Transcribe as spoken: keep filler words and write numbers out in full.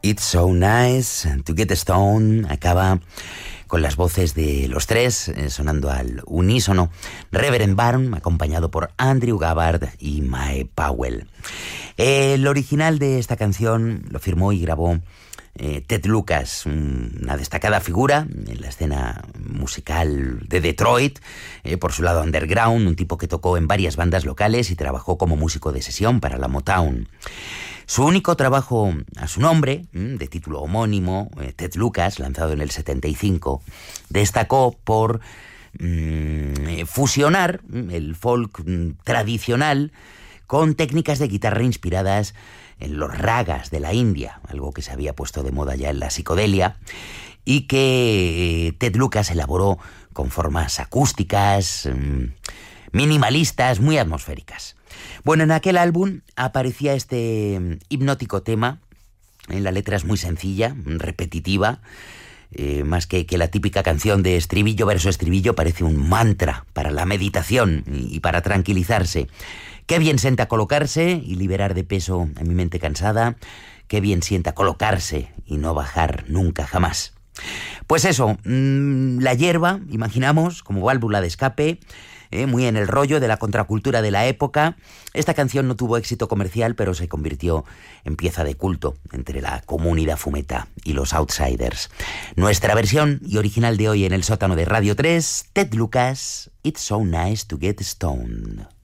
It's So Nice to Get Stoned acaba con las voces de los tres eh, sonando al unísono. Reverend Barham, acompañado por Andrew Gabbard y Mae Powell. El original de esta canción lo firmó y grabó eh, Ted Lucas, una destacada figura en la escena musical de Detroit, eh, por su lado underground, un tipo que tocó en varias bandas locales y trabajó como músico de sesión para la Motown. Su único trabajo a su nombre, de título homónimo, Ted Lucas, lanzado en el setenta y cinco, destacó por mmm, fusionar el folk tradicional con técnicas de guitarra inspiradas en los ragas de la India, algo que se había puesto de moda ya en la psicodelia, y que Ted Lucas elaboró con formas acústicas, minimalistas, muy atmosféricas. Bueno, en aquel álbum aparecía este hipnótico tema. La letra es muy sencilla, repetitiva, eh, más que, que la típica canción de estribillo verso estribillo, parece un mantra para la meditación y para tranquilizarse. Qué bien sienta colocarse y liberar de peso a mi mente cansada. Qué bien sienta colocarse y no bajar nunca, jamás. Pues eso, mmm, la hierba, imaginamos, como válvula de escape, Eh, muy en el rollo de la contracultura de la época. Esta canción no tuvo éxito comercial, pero se convirtió en pieza de culto entre la comunidad fumeta y los outsiders. Nuestra versión y original de hoy en el sótano de Radio tres, Ted Lucas, It's So Nice to Get Stoned.